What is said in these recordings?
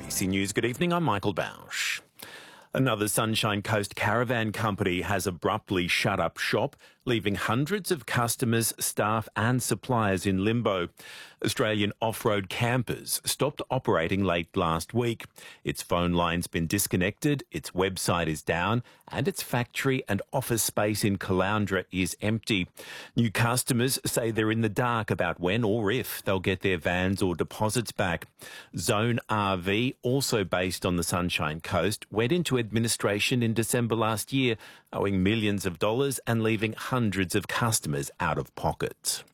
ABC News, good evening, I'm Michael Bausch. Another Sunshine Coast caravan company has abruptly shut up shop, leaving hundreds of customers, staff and suppliers in limbo. Australian Off-Road Campers stopped operating late last week. Its phone line's been disconnected, its website is down and its factory and office space in Caloundra is empty. New customers say they're in the dark about when or if they'll get their vans or deposits back. Zone RV, also based on the Sunshine Coast, went into administration in December last year, owing millions of dollars and leaving hundreds of customers out of pocket.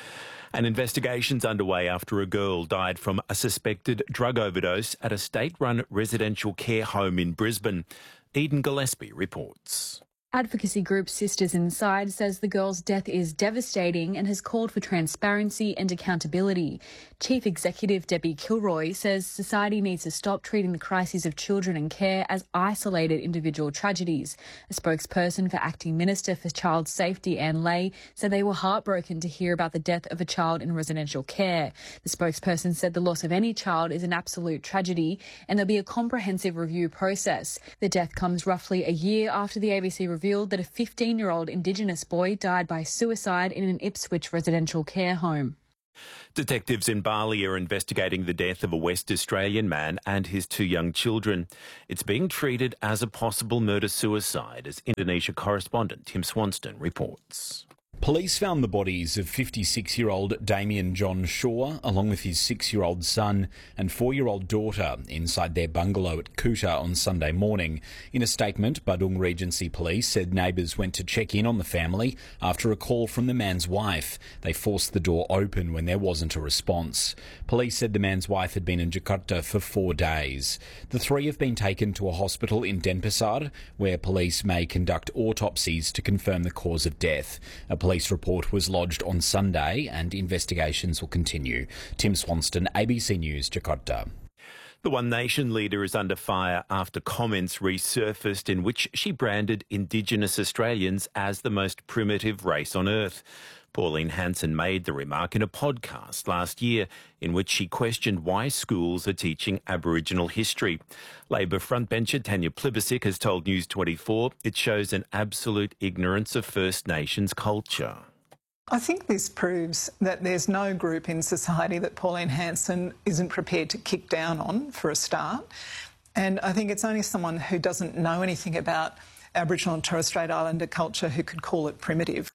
An investigation's underway after a girl died from a suspected drug overdose at a state-run residential care home in Brisbane. Eden Gillespie reports. Advocacy group Sisters Inside says the girl's death is devastating and has called for transparency and accountability. Chief Executive Debbie Kilroy says society needs to stop treating the crises of children and care as isolated individual tragedies. A spokesperson for Acting Minister for Child Safety, Anne Ley, said they were heartbroken to hear about the death of a child in residential care. The spokesperson said the loss of any child is an absolute tragedy and there'll be a comprehensive review process. The death comes roughly a year after the ABC revealed that a 15-year-old Indigenous boy died by suicide in an Ipswich residential care home. Detectives in Bali are investigating the death of a West Australian man and his two young children. It's being treated as a possible murder-suicide, as Indonesia correspondent Tim Swanston reports. Police found the bodies of 56-year-old Damien John Shaw, along with his 6-year-old son and 4-year-old daughter, inside their bungalow at Kuta on Sunday morning. In a statement, Badung Regency Police said neighbours went to check in on the family after a call from the man's wife. They forced the door open when there wasn't a response. Police said the man's wife had been in Jakarta for 4 days. The three have been taken to a hospital in Denpasar, where police may conduct autopsies to confirm the cause of death. A police report was lodged on Sunday and investigations will continue. Tim Swanston, ABC News, Jakarta. The One Nation leader is under fire after comments resurfaced in which she branded Indigenous Australians as the most primitive race on earth. Pauline Hanson made the remark in a podcast last year in which she questioned why schools are teaching Aboriginal history. Labor frontbencher Tanya Plibersek has told News 24 it shows an absolute ignorance of First Nations culture. I think this proves that there's no group in society that Pauline Hanson isn't prepared to kick down on, for a start. And I think it's only someone who doesn't know anything about Aboriginal and Torres Strait Islander culture who could call it primitive.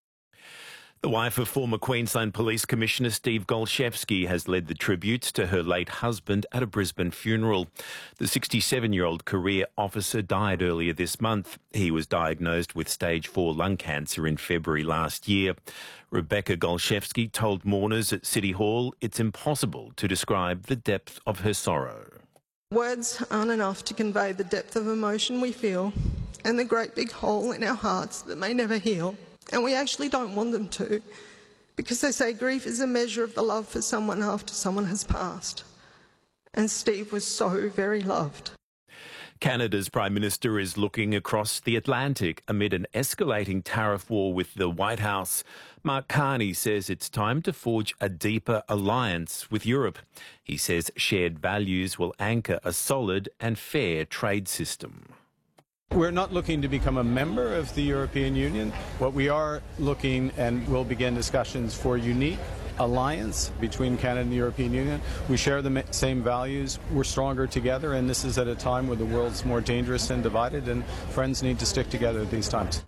The wife of former Queensland Police Commissioner Steve Golchevsky has led the tributes to her late husband at a Brisbane funeral. The 67-year-old career officer died earlier this month. He was diagnosed with stage 4 lung cancer in February last year. Rebecca Golchevsky told mourners at City Hall it's impossible to describe the depth of her sorrow. Words aren't enough to convey the depth of emotion we feel and the great big hole in our hearts that may never heal. And we actually don't want them to, because they say grief is a measure of the love for someone after someone has passed. And Steve was so very loved. Canada's Prime Minister is looking across the Atlantic amid an escalating tariff war with the White House. Mark Carney says it's time to forge a deeper alliance with Europe. He says shared values will anchor a solid and fair trade system. We're not looking to become a member of the European Union. What we are looking and will begin discussions for a unique alliance between Canada and the European Union. We share the same values. We're stronger together, and this is at a time where the world's more dangerous and divided, and friends need to stick together at these times.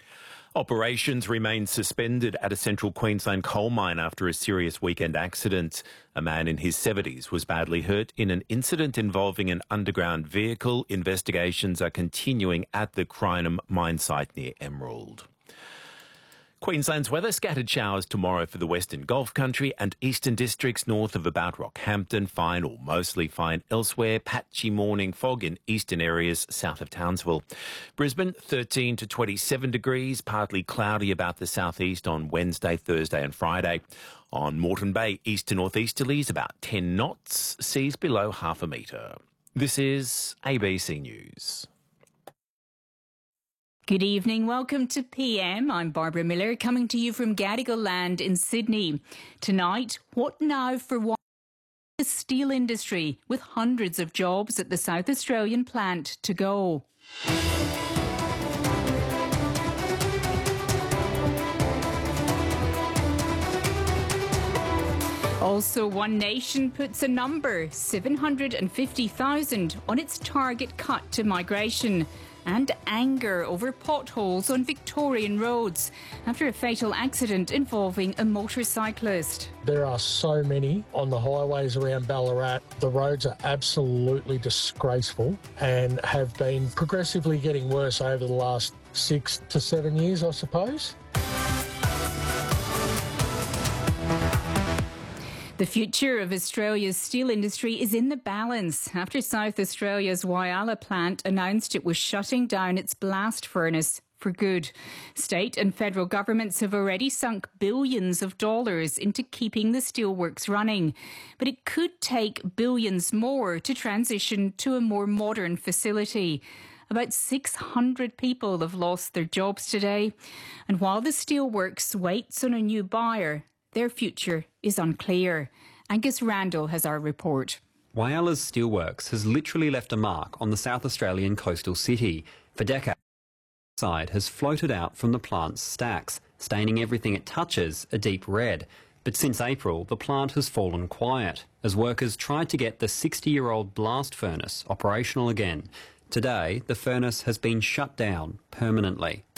Operations remain suspended at a central Queensland coal mine after a serious weekend accident. A man in his 70s was badly hurt in an incident involving an underground vehicle. Investigations are continuing at the Crinum mine site near Emerald. Queensland's weather: scattered showers tomorrow for the Western Gulf Country and eastern districts north of about Rockhampton. Fine or mostly fine elsewhere. Patchy morning fog in eastern areas south of Townsville. Brisbane 13 to 27 degrees, partly cloudy about the southeast on Wednesday, Thursday and Friday. On Moreton Bay, east to northeasterlies about 10 knots, seas below half a metre. This is ABC News. Good evening. Welcome to PM. I'm Barbara Miller, coming to you from Gadigal Land in Sydney. Tonight, what now for what? the steel industry, with hundreds of jobs at the South Australian plant to go. Also, One Nation puts a number, 750,000, on its target cut to migration. And anger over potholes on Victorian roads after a fatal accident involving a motorcyclist. There are so many on the highways around Ballarat. The roads are absolutely disgraceful and have been progressively getting worse over the last 6 to 7 years, I suppose. The future of Australia's steel industry is in the balance after South Australia's Whyalla plant announced it was shutting down its blast furnace for good. State and federal governments have already sunk billions of dollars into keeping the steelworks running, but it could take billions more to transition to a more modern facility. About 600 people have lost their jobs today, and while the steelworks waits on a new buyer, their future is unclear. Angus Randall has our report. Whyalla's Steelworks has literally left a mark on the South Australian coastal city. For decades, the side has floated out from the plant's stacks, staining everything it touches a deep red. But since April, the plant has fallen quiet as workers tried to get the 60-year-old blast furnace operational again. Today, the furnace has been shut down permanently.